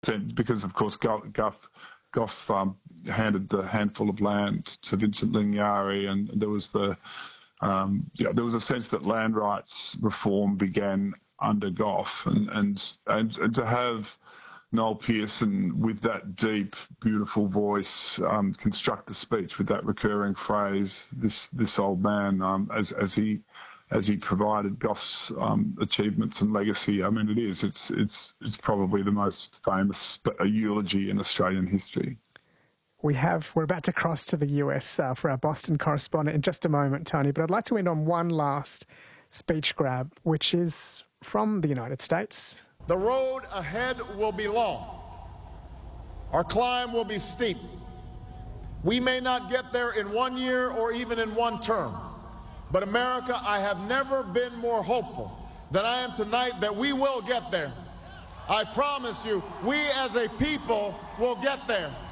because of course Gough handed the handful of land to Vincent Lingiari, and there was there was a sense that land rights reform began under Gough, and to have Noel Pearson with that deep, beautiful voice construct the speech with that recurring phrase, "This old man," as he provided Gough's achievements and legacy. I mean, it's probably the most famous eulogy in Australian history. We're about to cross to the US for our Boston correspondent in just a moment, Tony, but I'd like to end on one last speech grab, which is from the United States. The road ahead will be long. Our climb will be steep. We may not get there in 1 year or even in one term. But America, I have never been more hopeful than I am tonight that we will get there. I promise you, we as a people will get there.